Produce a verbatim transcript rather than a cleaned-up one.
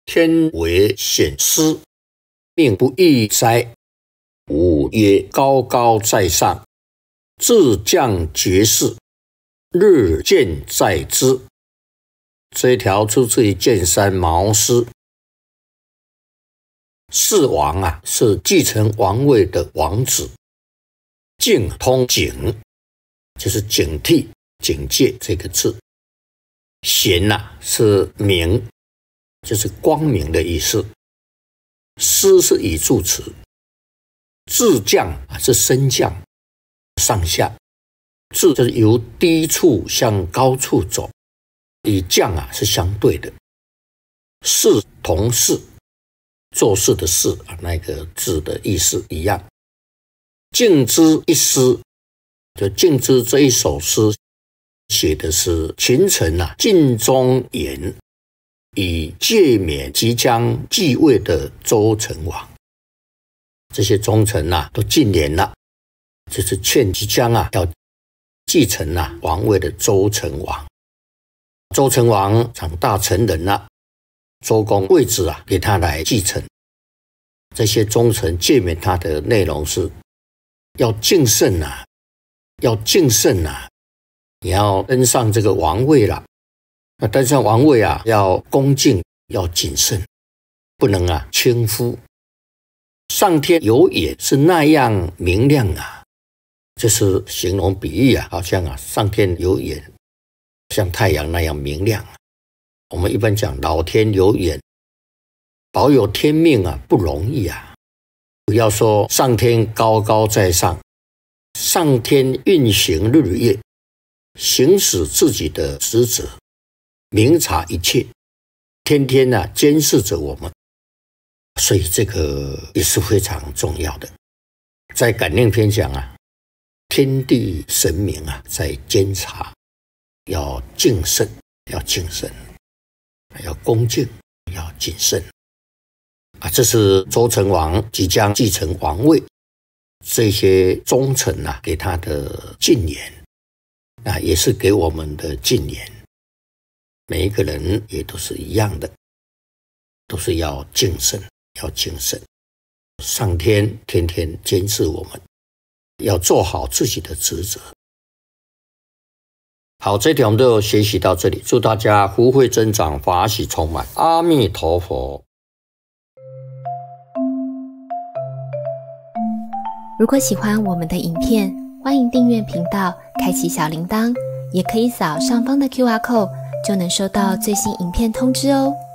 天为显师，命不易哉。吾曰高高在上，自降绝世，日见在之。这一条出自于剑山毛诗。世王啊，是继承王位的王子。警通警，就是警惕、警戒这个字。显啊，是明，就是光明的意思。师是语助词。自降啊，是升降，上下。自就是由低处向高处走，与降啊是相对的。事同事，做事的事啊，那个字的意思一样。敬之一诗，就敬之这一首诗写的是群臣啊尽忠言，以诫勉即将继位的周成王。这些忠臣啊都进言了，就是劝即将啊要继承啊王位的周成王。周成王长大成人了，周公位置啊给他来继承。这些忠臣诫勉他的内容是要敬慎啊，要敬慎啊，你要登上这个王位了。那登上王位啊，要恭敬，要谨慎，不能啊轻忽。上天有眼，是那样明亮啊，这是形容比喻啊，好像啊上天有眼，像太阳那样明亮啊。我们一般讲老天有眼，保有天命啊不容易啊。不要说上天高高在上，上天运行日月，行使自己的职责，明察一切，天天啊监视着我们。所以这个也是非常重要的。在感应篇讲啊，天地神明啊在监察，要敬慎，要谨慎，要恭敬，要谨慎啊。这是周成王即将继承王位，这些忠臣啊给他的进言啊，也是给我们的进言。每一个人也都是一样的，都是要谨慎，要谨慎。上天天天监视我们，要做好自己的职责。好，这条我们都学习到这里，祝大家福慧增长，法喜充满。阿弥陀佛。 如果喜欢我们的影片，欢迎订阅频道，开启小铃铛，也可以扫上方的 Q R code， 就能收到最新影片通知哦。